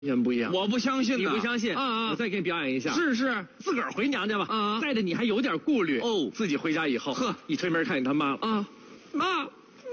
全不一样。 我不相信， 你不相信啊？ 我再给你表演一下。 是， 自个儿回娘家吧。 啊， 带着你还有点顾虑哦。 自己回家以后，一推门看见他妈了啊，妈，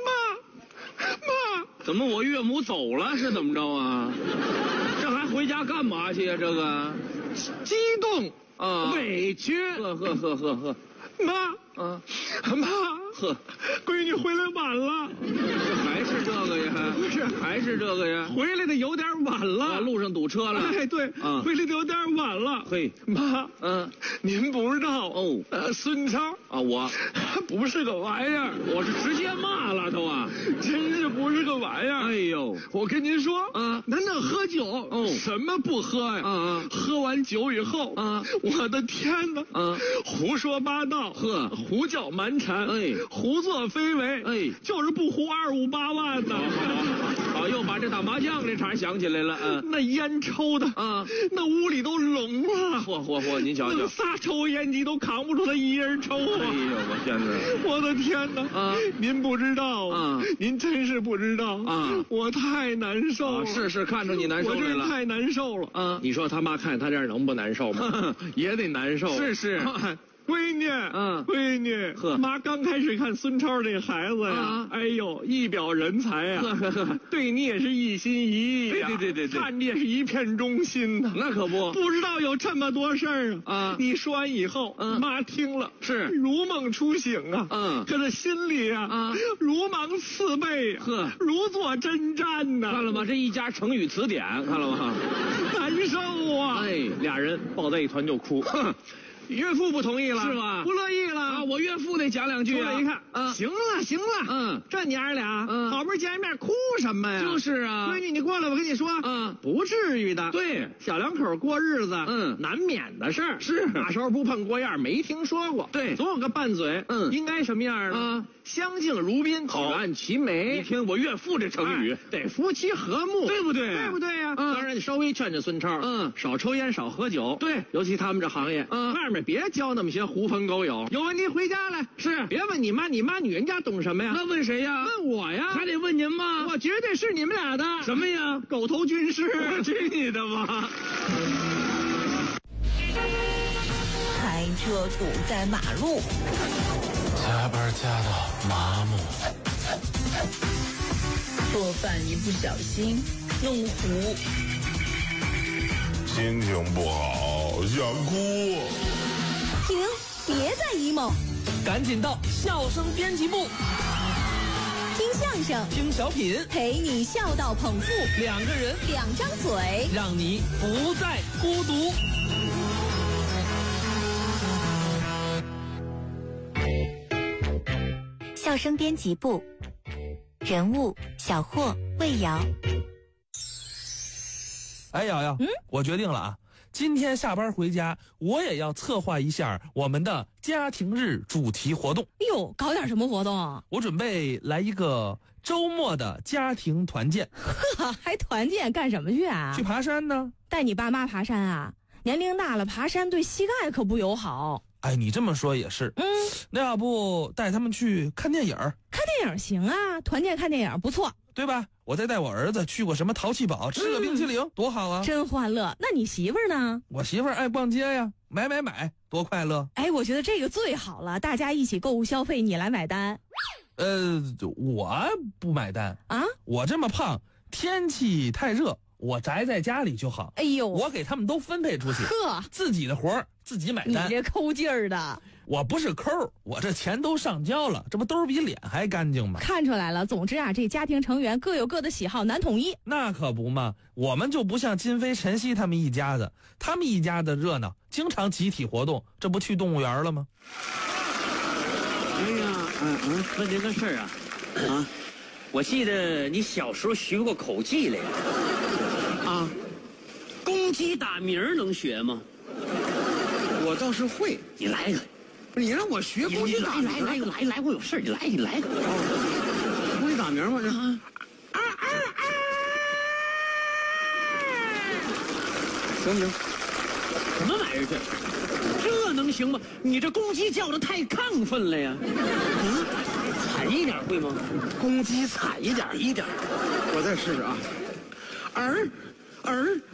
怎么我岳母走了是怎么着啊？这还回家干嘛去呀？这个激动啊， 委屈。 呵， 妈，妈，闺女回来晚了。 还是这个呀？ 不是， 还是这个呀？ 回来的有点晚了， 路上堵车了。 哎，对，回来的有点晚了。 嘿， 妈，您不知道哦， 孙超啊，我不是个玩意儿， 我是直接骂了都啊， 真是不是个玩意儿。 哎呦， 我跟您说，咱这喝酒，什么不喝呀？喝完酒以后，我的天哪，胡说八道，胡搅蛮缠，胡作非为，就是不胡258万呢。 好，又把这打麻将这茬想起来了。 那烟抽的那屋里都聋了。 嚯，您瞧瞧， 那仨抽烟机都扛不住他一人抽啊！ 哎呦，我天哪！ 我的天哪！您不知道您真是不知道我太难受了。 是，看出你难受来了。 我这太难受了你说他妈看他这样能不难受吗？ 也得难受。 是。 闺女，闺女，妈刚开始看孙超这孩子呀，哎呦，一表人才呀，对你也是一心一意呀， 对， 看你也是一片忠心呐。 那可不知道有这么多事儿啊！你说完以后，妈听了是如梦初醒啊，可是心里如芒刺背，如坐针毡呐。 看了吗？这一家成语词典，看了吗？ 难受啊！ 俩人抱在一团就哭。 岳父不同意了， 是吧？ 不乐意了我岳父得讲两句一看，行了，这娘俩好不容易见面，哭什么呀？ 就是啊， 闺女，你过来，我跟你说，不至于的。 对， 小两口过日子，难免的事儿。 是， 那时候不碰过样，没听说过。 对， 总有个拌嘴。应该什么样呢？相敬如宾，举案齐眉。 你听我岳父这成语， 得夫妻和睦， 对不对？ 对不对呀？当然，你稍微劝劝孙超，少抽烟，少喝酒。 对， 尤其他们这行业，外面别交那么些狐朋狗友。有问题回家来， 是别问你妈，你妈女人家懂什么呀？ 那问谁呀？ 问我呀？ 还得问您吗？ 我绝对是你们俩的。 什么呀？ 狗头军师！ 我去你的吧！ 开车堵在马路， 加班加到麻木， 做饭一不小心弄糊， 心情不好想哭。 停，别再 emo， 赶紧到笑声编辑部， 听相声， 听小品， 陪你笑到捧腹， 两个人两张嘴， 让你不再孤独。 笑声编辑部，人物小霍、魏瑶。 哎，瑶瑶，我决定了啊，今天下班回家，我也要策划一下我们的家庭日主题活动。 哟，搞点什么活动啊？ 我准备来一个周末的家庭团建。 还团建干什么去啊？ 去爬山呢。 带你爸妈爬山啊？年龄大了，爬山对膝盖可不友好。 哎，你这么说也是。那要不带他们去看电影？ 看电影行啊，团建看电影不错， 对吧？我再带我儿子去过什么淘气堡，吃个冰淇淋，多好啊！ 真欢乐。那你媳妇儿呢？ 我媳妇儿爱逛街呀，买，多快乐！ 哎，我觉得这个最好了，大家一起购物消费，你来买单。 我不买单啊！ 我这么胖，天气太热，我宅在家里就好。 哎呦， 我给他们都分配出去，自己的活儿自己买单。 你这抠劲儿的。 我不是抠，我这钱都上交了，这不兜比脸还干净吗？ 看出来了。总之啊，这家庭成员各有各的喜好，难统一。 那可不嘛，我们就不像金飞、晨曦他们一家子，他们一家的热闹，经常集体活动，这不去动物园了吗？ 哎呀，问您个事儿啊，我记得你小时候学过口技来着，公鸡打鸣能学吗？ 我倒是会， 你来一个。 你让我学公鸡打鸣？ 来，我有事儿，你来一个。 公鸡打鸣吗？这行不行？ 什么玩意儿这能行吗？你这公鸡叫的太亢奋了呀！惨一点会吗？ 公鸡惨一点，我再试试啊。